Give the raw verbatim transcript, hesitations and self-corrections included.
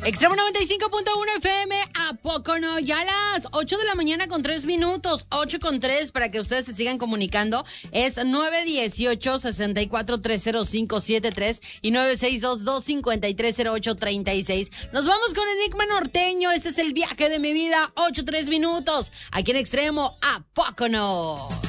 Extremo noventa y cinco punto uno F M, ¿a poco no? Ya a las ocho de la mañana con tres minutos, ocho con tres, para que ustedes se sigan comunicando. Es nueve dieciocho, sesenta y cuatro, tres cero cinco siete tres y nueve seis dos, dos cinco tres, cero ocho tres seis. Nos vamos con Enigma Norteño. Este es el viaje de mi vida, ocho tres minutos. Aquí en Extremo, ¿a poco no?